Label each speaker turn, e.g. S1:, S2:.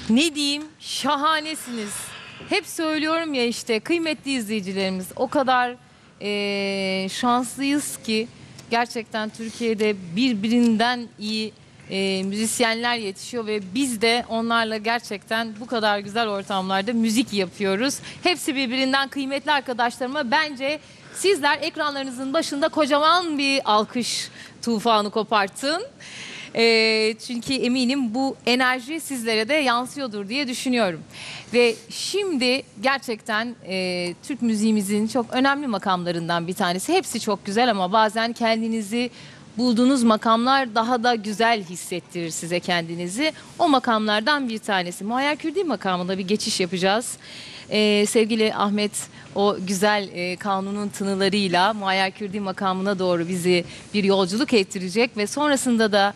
S1: Ne diyeyim? Şahanesiniz. Hep söylüyorum ya işte kıymetli izleyicilerimiz o kadar şanslıyız ki gerçekten Türkiye'de birbirinden iyi müzisyenler yetişiyor ve biz de onlarla gerçekten bu kadar güzel ortamlarda müzik yapıyoruz. Hepsi birbirinden kıymetli arkadaşlarıma. Bence sizler ekranlarınızın başında kocaman bir alkış tufanı kopartın. Çünkü eminim bu enerji sizlere de yansıyordur diye düşünüyorum. Ve şimdi gerçekten Türk müziğimizin çok önemli makamlarından bir tanesi. Hepsi çok güzel ama bazen kendinizi bulduğunuz makamlar daha da güzel hissettirir size kendinizi. O makamlardan bir tanesi. Muayyer Kürdi makamında bir geçiş yapacağız. Sevgili Ahmet o güzel kanunun tınılarıyla Muayyer Kürdi makamına doğru bizi bir yolculuk ettirecek ve sonrasında da